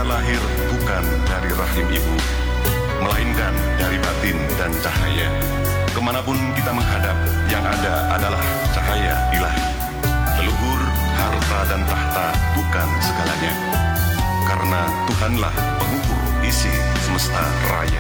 lahir bukan dari rahim ibu, melainkan dari batin dan cahaya. Kemanapun kita menghadap, yang ada adalah cahaya ilahi. Leluhur, harta, dan tahta bukan segalanya, karena Tuhanlah pengukur isi semesta raya.